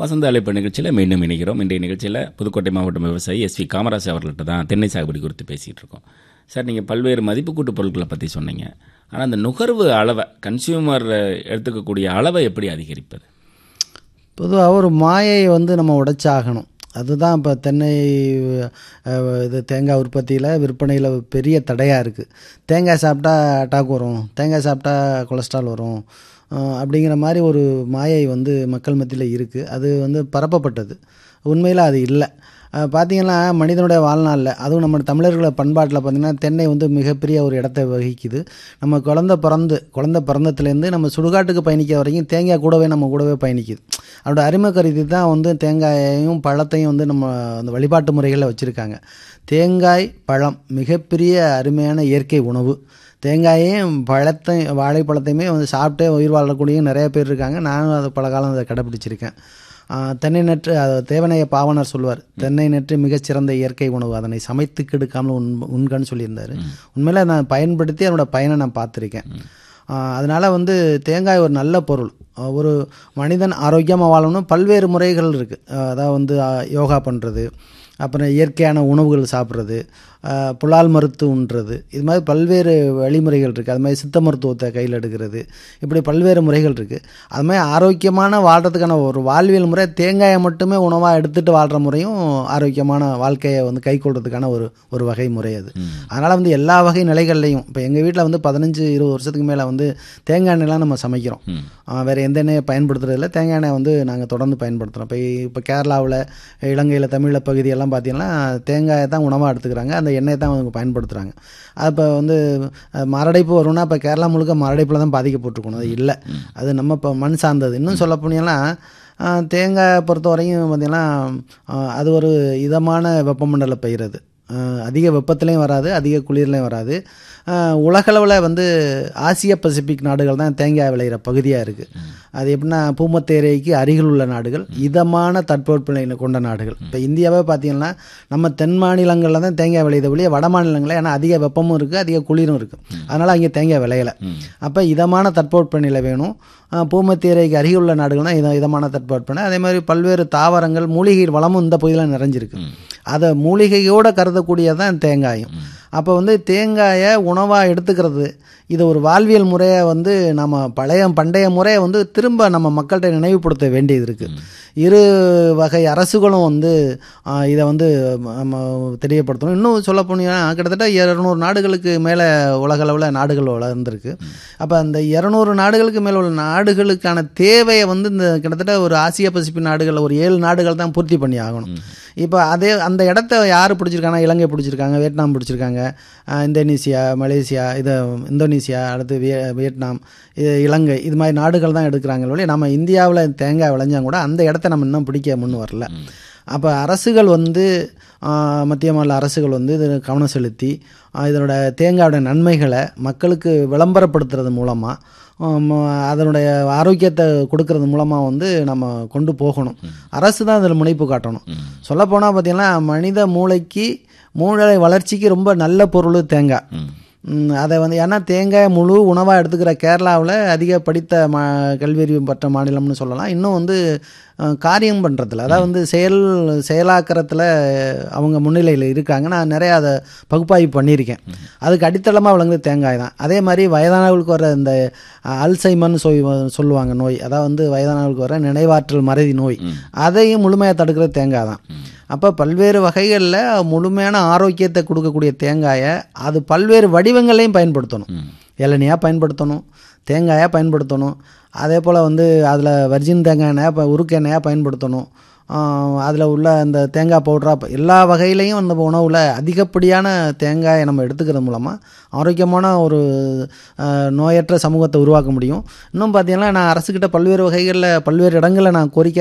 வசந்த அழைப்பு நிகழ்ச்சியில் மீண்டும் இணைகிறோம். இன்றைய நிகழ்ச்சியில் புதுக்கோட்டை மாவட்டம் விவசாயி எஸ்வி காமராஜ் அவர்கள்ட்ட தான் தென்னை சாகுபடி குறித்து பேசிகிட்டு இருக்கோம். சார், நீங்கள் பல்வேறு மதிப்பு கூட்டு பொருட்களை பற்றி சொன்னீங்க. ஆனால் அந்த நுகர்வு அளவை, கன்சியூமர் எடுத்துக்கக்கூடிய அளவை எப்படி அதிகரிப்பது? பொதுவாக ஒரு மாயை நம்ம உடைச்சாகணும். அதுதான் இப்போ தென்னை தேங்காய் உற்பத்தியில் விற்பனையில் பெரிய தடையாக இருக்குது. தேங்காய் சாப்பிட்டா அட்டாக் வரும், தேங்காய் சாப்பிட்டா கொலஸ்ட்ரால் வரும் அப்படிங்கிற மாதிரி ஒரு மாயை மக்கள் மத்தியில் இருக்குது. அது பரப்பப்பட்டது. உண்மையில் அது இல்லை. பார்த்திங்கன்னா மனிதனுடைய வாழ்நாளில், அதுவும் நம்ம தமிழர்கள பண்பாட்டில் பார்த்திங்கன்னா தென்னை மிகப்பெரிய ஒரு இடத்தை வகிக்குது. நம்ம குழந்தை பிறந்தத்துலேருந்து நம்ம சுடுகாட்டுக்கு பயணிக்கிற வரைக்கும் தேங்காய் கூடவே பயணிக்குது. அதோட அருமை கருதி தான் தேங்காயையும் பழத்தையும் நம்ம அந்த வழிபாட்டு முறைகளில் வச்சுருக்காங்க. தேங்காய் பழம் மிகப்பெரிய அருமையான இயற்கை உணவு. தேங்காயையும் வாழைப்பழத்தையுமே சாப்பிட்டே உயிர் வாழக்கூடிய நிறைய பேர் இருக்காங்க. நானும் அது பல காலம் அதை கடைப்பிடிச்சிருக்கேன். தென்னை நற்று, தேவனைய பாவனர் சொல்வார், தென்னை நற்று மிகச்சிறந்த இயற்கை உணவு, அதனை சமைத்து கெடுக்காமல் உண்கன்னு சொல்லியிருந்தார். உண்மையில் நான் பயன்படுத்தி அதனோட பயனை நான் பார்த்துருக்கேன். அதனால் தேங்காய் ஒரு நல்ல பொருள். ஒரு மனிதன் ஆரோக்கியமாக வாழணும் பல்வேறு முறைகள் இருக்குது. அதாவது யோகா பண்ணுறது, அப்புறம் இயற்கையான உணவுகள் சாப்பிட்றது, புலால் மருத்து உண்றது, இது மாதிரி பல்வேறு வழிமுறைகள் இருக்குது. அது மாதிரி சித்த மருத்துவத்தை கையில் எடுக்கிறது, இப்படி பல்வேறு முறைகள் இருக்குது. அது மாதிரி ஆரோக்கியமான வாழ்கிறதுக்கான ஒரு வாழ்வியல் முறை தேங்காயை மட்டுமே உணவாக எடுத்துகிட்டு வாழ்கிற முறையும் ஆரோக்கியமான வாழ்க்கையை கைக்கொள்றதுக்கான ஒரு வகை முறை அது. அதனால் எல்லா வகை நிலைகள்லையும் இப்போ எங்கள் வீட்டில் 15-20 வருஷத்துக்கு மேலே தேங்காய் எண்ணெய்லாம் நம்ம சமைக்கிறோம். வேறு எந்த எண்ணெயை பயன்படுத்துறதில்ல. தேங்காய் எண்ணெய் நாங்கள் தொடர்ந்து பயன்படுத்துகிறோம். இப்போ கேரளாவில், இலங்கையில், தமிழ பகுதியெல்லாம் பார்த்திங்கன்னா தேங்காயை தான் உணவாக எடுத்துக்கிறாங்க. அந்த எண்ணெயை தான் அவங்க பயன்படுத்துகிறாங்க. அப்போ மரடைப்பு வரும்னா இப்போ கேரளா முழுக்க மரடைப்பில் தான் பாதிக்கப்பட்டிருக்கணும். அது இல்லை, அது நம்ம இப்போ மண் சார்ந்தது. இன்னும் சொல்ல போனீங்கன்னா தேங்காயை பொறுத்த வரைக்கும் பார்த்திங்கன்னா அது ஒரு இதமான வெப்பமண்டல பயிர். அது அதிக வெப்பத்துலேயும் வராது, அதிக குளிர்லையும் வராது. உலகளவில் ஆசிய பசிபிக் நாடுகள் தான் தேங்காய் விளையிற பகுதியாக இருக்குது. அது எப்படின்னா பூமத்தேரைக்கு அருகில் உள்ள நாடுகள், இதமான தட்பவெப்பநிலை கொண்ட நாடுகள். இப்போ இந்தியாவே பார்த்திங்கன்னா நம்ம தென் மாநிலங்களில் தான் தேங்காய் விளையுத ஒழிய வட மாநிலங்களில், ஏன்னா அதிக வெப்பமும் இருக்குது, அதிக குளிரும் இருக்குது, அதனால் அங்கே தேங்காய் விளையலை. அப்போ இதமான தட்பவெப்பநிலை வேணும். பூமத்தியரைக்கு அருகில் உள்ள நாடுகள் தான் இதமான தட்பவெப்பநிலை. அதே மாதிரி பல்வேறு தாவரங்கள், மூலிகை வளமும் இந்த பகுதியில் நிறைஞ்சிருக்கு. அதை மூலிகையோடு கருதக்கூடியதான் தேங்காயும். அப்போ தேங்காயை உணவாக எடுத்துக்கிறது, இது ஒரு வாழ்வியல் முறையை நம்ம பண்டைய முறையை திரும்ப நம்ம மக்கள்கிட்ட நினைவுபடுத்த வேண்டியது இருக்குது. இரு வகை அரசுகளும் இதை நம்ம தெரியப்படுத்தணும். இன்னும் சொல்ல போனீங்கன்னா கிட்டத்தட்ட 200 நாடுகளுக்கு மேலே உலகளவில் நாடுகள் வளர்ந்துருக்கு. அப்போ அந்த 200 நாடுகளுக்கு மேலே உள்ள நாடுகளுக்கான தேவையை இந்த கிட்டத்தட்ட ஒரு ஆசிய பசிபிக் நாடுகளில் ஒரு 7 நாடுகள் தான் பூர்த்தி பண்ணி ஆகணும். இப்போ அந்த இடத்த யார் பிடிச்சிருக்காங்கன்னா இலங்கை பிடிச்சிருக்காங்க, வியட்நாம் பிடிச்சிருக்காங்க, இந்தோனேசியா, மலேசியா, இந்தோனேசியா, அடுத்து வியட்நாம், இலங்கை, இது மாதிரி நாடுகள் தான் எடுக்கிறாங்க. நம்ம இந்தியாவில் தேங்காய் விளைஞ்சாங்க கூட அந்த இடத்த நம்ம இன்னும் பிடிக்க முன் வரல. அப்போ அரசுகள் மத்திய மாநில அரசுகள் இது கவனம் செலுத்தி இதனோட தேங்காயோட நன்மைகளை மக்களுக்கு விளம்பரப்படுத்துறது மூலமாக, அதனுடைய ஆரோக்கியத்தை கொடுக்கறது மூலமாக நம்ம கொண்டு போகணும். அரசு தான் அதில் முனைப்பு காட்டணும். சொல்லப்போனால் பார்த்திங்கன்னா மனித மூளை வளர்ச்சிக்கு ரொம்ப நல்ல பொருள் தேங்காய். அதை ஏன்னா தேங்காய் முழு உணவாக எடுத்துக்கிற கேரளாவில் அதிக படித்த கல்வியறிவு பெற்ற மாநிலம்னு சொல்லலாம். இன்னும் காரியம் பண்ணுறதுல, அதாவது செயலாக்கிறதுல அவங்க முன்னிலையில் இருக்காங்க. நான் நிறையா அதை பகுப்பாய்வு பண்ணியிருக்கேன். அதுக்கு அடித்தளமாக விளங்குது தேங்காய் தான். அதே மாதிரி வயதானவர்களுக்கு வர இந்த அல்சைமர்னு சொல்லுவாங்க நோய், அதாவது வயதானவர்களுக்கு வர நினைவாற்றல் மறதி நோய், அதையும் முழுமையாக தடுக்கிறது தேங்காய் தான். அப்போ பல்வேறு வகைகளில் முழுமையான ஆரோக்கியத்தை கொடுக்கக்கூடிய தேங்காயை அது பல்வேறு வடிவங்களையும் பயன்படுத்தணும். இளநியாக பயன்படுத்தணும், தேங்காயாக பயன்படுத்தணும், அதே போல் அதில் வர்ஜின் தேங்காய் எண்ணெய், உருக்கு எண்ணெயாக பயன்படுத்தணும். அதில் உள்ள அந்த தேங்காய் பவுடராக எல்லா வகையிலையும் அந்த உணவில் அதிகப்படியான தேங்காயை நம்ம எடுத்துக்கிறது மூலமாக ஆரோக்கியமான ஒரு நோயற்ற சமூகத்தை உருவாக்க முடியும். இன்னும் பார்த்திங்கன்னா நான் அரசுக்கிட்ட பல்வேறு வகைகளில் பல்வேறு இடங்களில் நான் கோரிக்கை